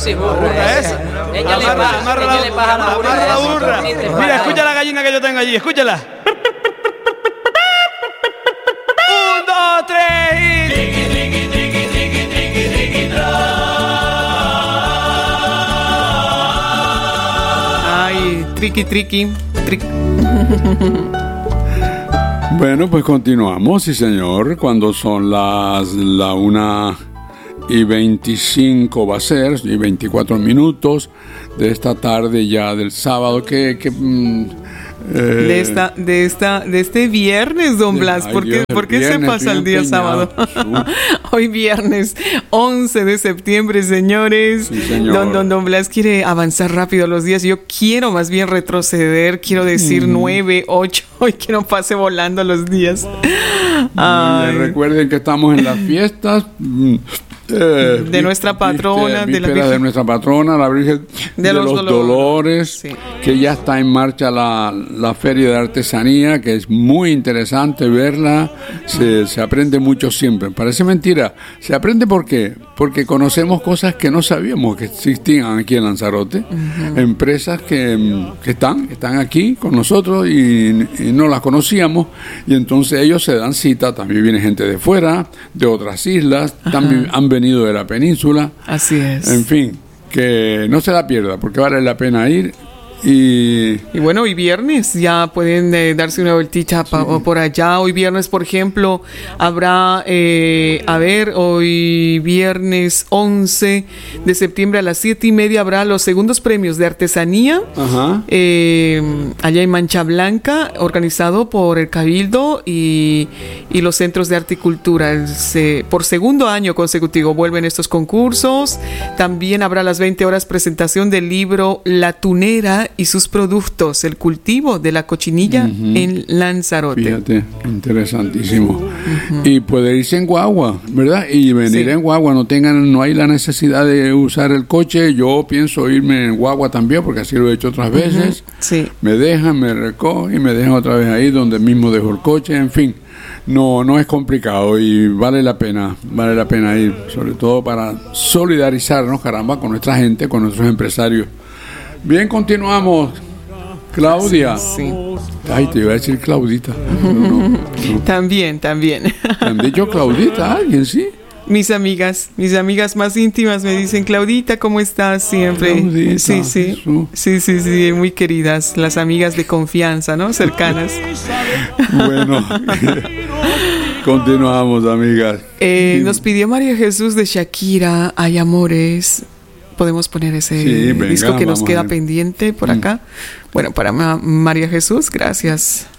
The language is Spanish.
sí, burra esa. Ella le baja la burra. Mira, escucha la gallina que yo tengo allí, escúchala. 1, 2, 3 y... Ay, triqui. Bueno, pues continuamos, sí señor, cuando son la 1:25 va a ser, y 24 minutos de esta tarde ya del sábado, de este viernes, don Blas. ¿Por qué se pasa el día sábado? Hoy viernes 11 de septiembre, señores. Sí, señor. Don Blas quiere avanzar rápido los días. Yo quiero más bien retroceder. Quiero decir 9, 8 y que no pase volando los días. Recuerden que estamos en las fiestas de nuestra patrona, de nuestra patrona, la Virgen de los Dolores, sí. Que ya está en marcha la feria de artesanía, que es muy interesante verla. Se aprende mucho siempre. Parece mentira. Se aprende ¿por qué? Porque conocemos cosas que no sabíamos que existían aquí en Lanzarote. Uh-huh. Empresas que están aquí con nosotros y no las conocíamos, y entonces ellos se dan cita. También viene gente de fuera, de otras islas, también han venido de la península. Así es. En fin, que no se la pierda, porque vale la pena ir. Y bueno, hoy viernes ya pueden darse una vueltita por allá. Hoy viernes, por ejemplo, habrá, hoy viernes 11 de septiembre a las 7:30 habrá los segundos premios de artesanía. Ajá. Allá en Mancha Blanca, organizado por el Cabildo y los centros de arte y cultura. Por segundo año consecutivo vuelven estos concursos. También habrá a las 20 horas presentación del libro La Tunera y sus productos, el cultivo de la cochinilla en Lanzarote. Fíjate, interesantísimo. Y puede irse en guagua, ¿verdad? Y venir en guagua, no hay la necesidad de usar el coche. Yo pienso irme en guagua también, porque así lo he hecho otras veces. Sí. Me dejan, me recogen y me dejan otra vez ahí donde mismo dejo el coche, en fin. No es complicado y vale la pena ir, sobre todo para solidarizarnos, caramba, con nuestra gente, con nuestros empresarios. Bien, continuamos. Claudia. Sí. Ay, te iba a decir Claudita. No. También. ¿Te han dicho Claudita a alguien, sí? Mis amigas más íntimas me dicen, Claudita, ¿cómo estás? Siempre. Claudita, sí, muy queridas, las amigas de confianza, ¿no? Cercanas. Bueno, continuamos, amigas. Nos pidió María Jesús de Shakira, Hay Amores. Podemos poner ese disco que nos queda pendiente por acá. Bueno, para María Jesús, gracias.